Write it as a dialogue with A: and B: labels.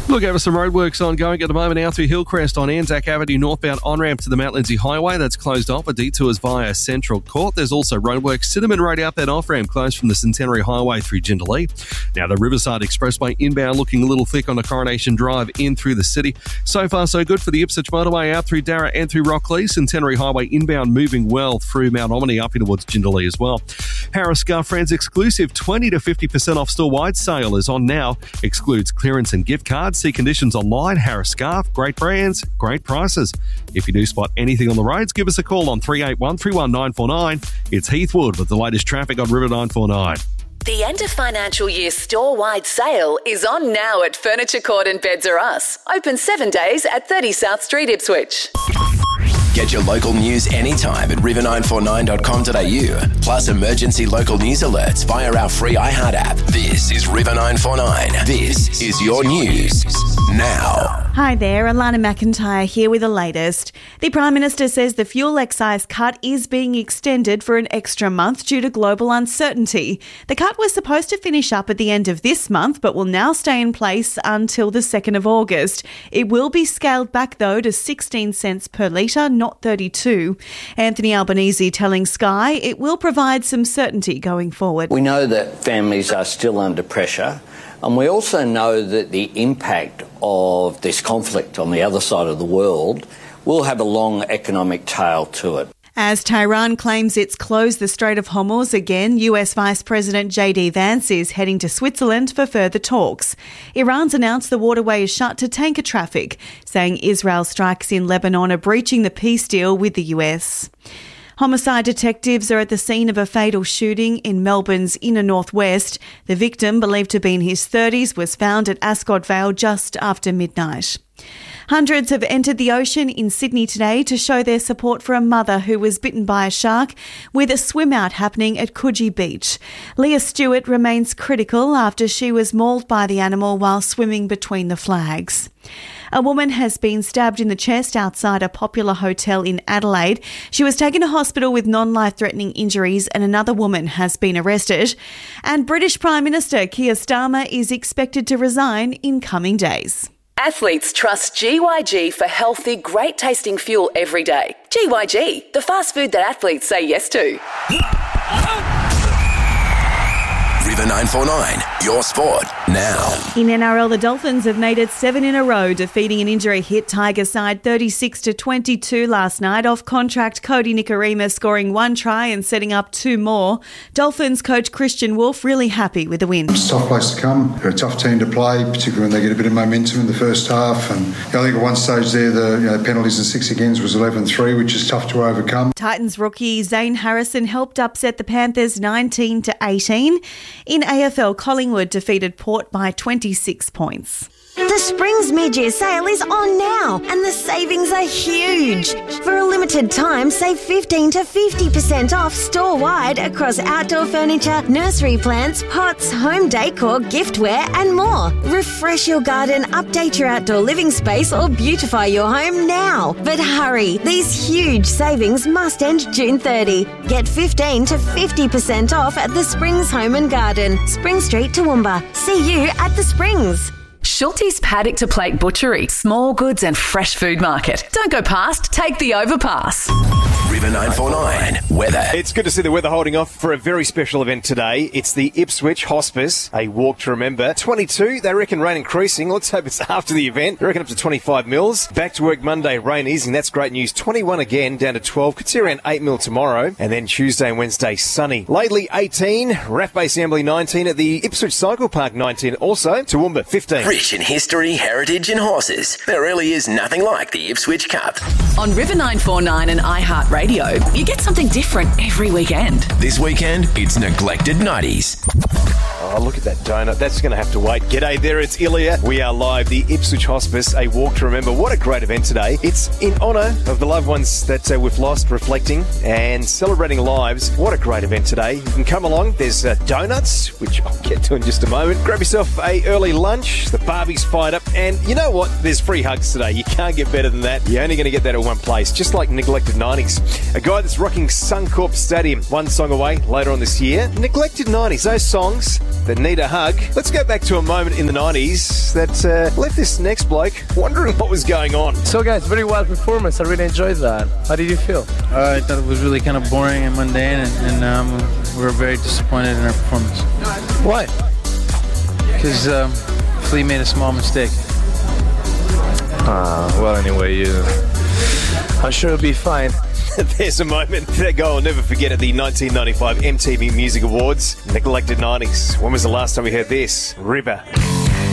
A: Look over some roadworks ongoing at the moment now through Hillcrest on Anzac Avenue northbound on-ramp to the Mount Lindsay Highway. That's closed off. A detours via Central Court. There's also roadworks Cinnamon Road out that off-ramp closed from the Centenary Highway through Jindalee. Now the Riverside Expressway inbound looking a little thick on the Coronation Drive in through the city. So far so good for the Ipswich motorway out through Darra and through Rocklea. Centenary Highway inbound moving well through Mount Omni up in towards Jindalee as well. Harris Scarf Friends exclusive 20 to 50% off store-wide sale is on now. Excludes clearance and gift cards. See conditions online. Harris Scarf, great brands, great prices. If you do spot anything on the roads, give us a call on 381 31949. It's Heathwood with the latest traffic on River 949.
B: The end of financial year store-wide sale is on now at Furniture Court and Beds R Us. Open 7 days at 30 South Street, Ipswich.
C: Get your local news anytime at river949.com.au. Plus emergency local news alerts via our free iHeart app. This is River 949. This is your news now.
D: Hi there, Alana McIntyre here with the latest. The Prime Minister says the fuel excise cut is being extended for an extra month due to global uncertainty. The cut was supposed to finish up at the end of this month, but will now stay in place until the 2nd of August. It will be scaled back, though, to 16 cents per litre, not 32. Anthony Albanese telling Sky it will provide some certainty going forward.
E: We know that families are still under pressure, and we also know that the impact of this conflict on the other side of the world will have a long economic tail to it.
D: As Tehran claims it's closed the Strait of Hormuz again, US Vice President J.D. Vance is heading to Switzerland for further talks. Iran's announced the waterway is shut to tanker traffic, saying Israel strikes in Lebanon are breaching the peace deal with the US. Homicide detectives are at the scene of a fatal shooting in Melbourne's inner northwest. The victim, believed to be in his 30s, was found at Ascot Vale just after midnight. Hundreds have entered the ocean in Sydney today to show their support for a mother who was bitten by a shark, with a swim-out happening at Coogee Beach. Leah Stewart remains critical after she was mauled by the animal while swimming between the flags. A woman has been stabbed in the chest outside a popular hotel in Adelaide. She was taken to hospital with non-life-threatening injuries and another woman has been arrested. And British Prime Minister Keir Starmer is expected to resign in coming days.
B: Athletes trust GYG for healthy, great-tasting fuel every day. GYG, the fast food that athletes say yes to.
C: River 949, your sport now.
D: In NRL, the Dolphins have made it 7 in a row, defeating an injury-hit Tiger side 36-22 last night. Off-contract Cody Nikorima scoring 1 try and setting up 2 more. Dolphins coach Christian Wolf really happy with the win.
F: It's a tough place to come. They're a tough team to play, particularly when they get a bit of momentum in the first half. And I think at one stage there, the penalties and 6 agains was 11-3, which is tough to overcome.
D: Titans rookie Zane Harrison helped upset the Panthers 19-18. In AFL, Collingwood defeated Port by 26 points.
G: The Springs mid-year sale is on now and the savings are huge. For a limited time, save 15 to 50% off store-wide across outdoor furniture, nursery plants, pots, home decor, giftware and more. Refresh your garden, update your outdoor living space or beautify your home now. But hurry, these huge savings must end June 30. Get 15 to 50% off at the Springs Home and Garden, Spring Street, Toowoomba. See you at the Springs.
B: Schulte's Paddock to Plate Butchery, small goods and fresh food market. Don't go past, take the overpass.
C: River 949, weather.
H: It's good to see the weather holding off for a very special event today. It's the Ipswich Hospice, a walk to remember. 22, they reckon rain increasing. Let's hope it's after the event. They reckon up to 25 mils. Back to work Monday, rain easing. That's great news. 21 again, down to 12. Could see around 8 mil tomorrow. And then Tuesday and Wednesday, sunny. Lately, 18. Rathbay Assembly, 19. At the Ipswich Cycle Park, 19. Also, Toowoomba, 15.
C: Rich in history, heritage and horses. There really is nothing like the Ipswich Cup.
B: On River 949 and iHeartRadio, you get something different every weekend.
C: This weekend, it's Neglected 90s.
H: Oh, look at that donut. That's going to have to wait. G'day there, it's Ilya. We are live, the Ipswich Hospice, a walk to remember. What a great event today. It's in honour of the loved ones that we've lost, reflecting and celebrating lives. What a great event today. You can come along. There's donuts, which I'll get to in just a moment. Grab yourself a early lunch. The barbie's fired up. And you know what? There's free hugs today. You can't get better than that. You're only going to get that at one place, just like Neglected 90s. A guy that's rocking Suncorp Stadium, one song away later on this year. Neglected 90s, those songs that need a hug. Let's go back to a moment in the 90s that left this next bloke wondering what was going on.
I: So guys, very wild performance. I really enjoyed that. How did you feel?
J: I thought it was really kind of boring and mundane, and we were very disappointed in our performance.
I: Why?
J: Because Flea made a small mistake.
I: Well, anyway, I'm sure it'll be fine.
H: There's a moment that guy will never forget at the 1995 MTV Music Awards. Neglected 90s. When was the last time we heard this? River.